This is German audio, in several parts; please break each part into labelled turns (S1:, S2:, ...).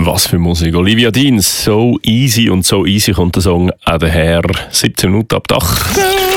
S1: Was für Musik. Olivia Dean, «So Easy», und «So Easy» kommt der Song auch daher. 17 Minuten ab Dach.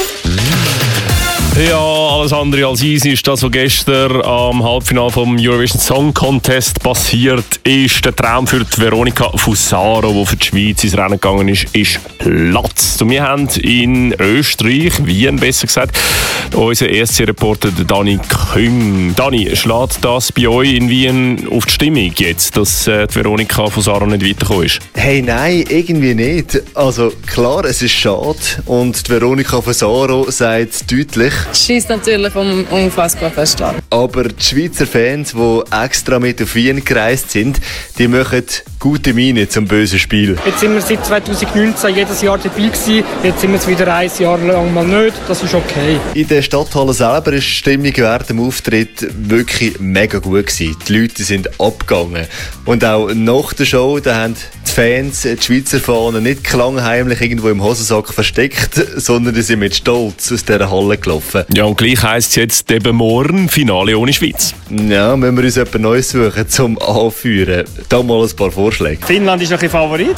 S1: Ja, alles andere als easy ist das, was gestern am Halbfinale vom Eurovision Song Contest passiert ist. Der Traum für die Veronika Fusaro, die für die Schweiz ins Rennen gegangen ist Platz. Und wir haben in Österreich, Wien besser gesagt, unseren ESC-Reporter Dani Küng. Dani, schlägt das bei euch in Wien auf die Stimmung jetzt, dass die Veronika Fusaro nicht weitergekommen ist?
S2: Hey, nein, irgendwie nicht. Also klar, es ist schade und die Veronika Fusaro sagt deutlich,
S3: es schießt natürlich unfassbar fest an.
S2: aber die Schweizer Fans, die extra mit auf Wien gereist sind, die machen gute Miene zum bösen Spiel.
S4: Jetzt sind wir seit 2019 jedes Jahr dabei gewesen. Jetzt sind wir es wieder ein Jahr lang mal nicht. Das ist okay.
S2: In der Stadthalle selber ist die Stimmung während dem Auftritt wirklich mega gut gewesen. Die Leute sind abgegangen. Und auch nach der Show, da haben die Fans die Schweizer Fahnen nicht klangheimlich irgendwo im Hosensack versteckt, sondern die sind mit Stolz aus dieser Halle gelaufen.
S1: Ja, und gleich heisst es jetzt eben morgen Finale ohne Schweiz.
S2: Ja, müssen wir uns etwas Neues suchen zum Anführen. Da mal ein paar Vorschläge.
S4: Finnland ist noch ein Favorit.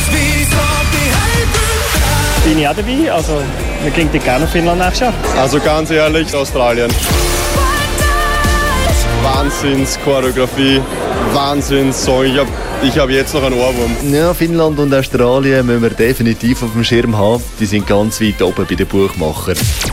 S4: Bin ich auch dabei. Also, wir gehen gerne auf Finnland nächstes Jahr.
S5: Also ganz ehrlich, Australien. Wahnsinns-Choreografie, Wahnsinns-Song. Ich hab jetzt noch einen Ohrwurm.
S2: Ja, Finnland und Australien müssen wir definitiv auf dem Schirm haben. Die sind ganz weit oben bei den Buchmachern.